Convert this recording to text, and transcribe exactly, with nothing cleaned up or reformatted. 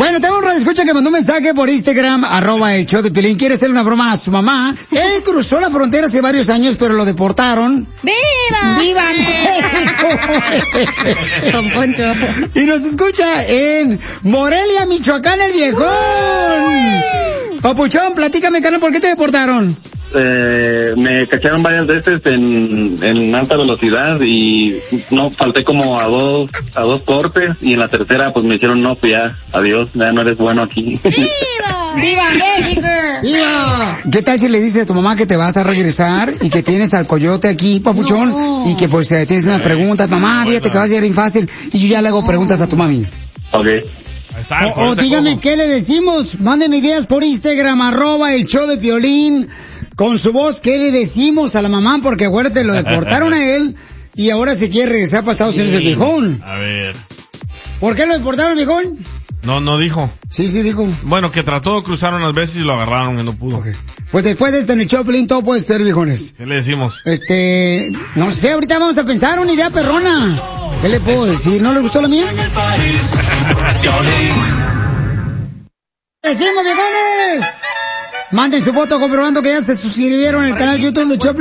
Bueno, tengo un radioescucha que mandó un mensaje por Instagram, arroba el show de Piolín. Quiere hacerle una broma a su mamá. Él cruzó la frontera hace varios años, pero lo deportaron. ¡Viva! ¡Viva México! Don Poncho. Y nos escucha en Morelia, Michoacán, el viejón. Papuchón, platícame, carnal, ¿por qué te deportaron? Eh, me cacharon varias veces en, en alta velocidad y no falté como a dos a dos cortes y en la tercera pues me hicieron no, pues ya, adiós, ya no eres bueno aquí. ¡Viva! ¡Viva México! ¡Viva! ¿Qué tal si le dices a tu mamá que te vas a regresar y que tienes al coyote aquí, papuchón, no. y que pues eh, tienes unas preguntas, mamá, fíjate que va a ser bien fácil, y yo ya le hago preguntas a tu mami? Ok. Está, o, o dígame, como... ¿qué le decimos? Manden ideas por Instagram, arroba el show de Piolín. Con su voz, ¿qué le decimos a la mamá? Porque acuérdate, lo deportaron a él y ahora se quiere regresar para Estados Unidos el viejón. A ver. ¿Por qué lo deportaron el viejón? No, no dijo. Sí, sí dijo. Bueno, que trató de cruzar unas veces y lo agarraron y no pudo. Okay. Pues después de esto en el show de Piolín todo puede ser, viejones. ¿Qué le decimos? Este, no sé, ahorita vamos a pensar una idea perrona. ¿Qué le puedo decir? ¿No le gustó la mía? ¡Decimos, viejones! Manden su voto comprobando que ya se suscribieron al canal YouTube de Choplin.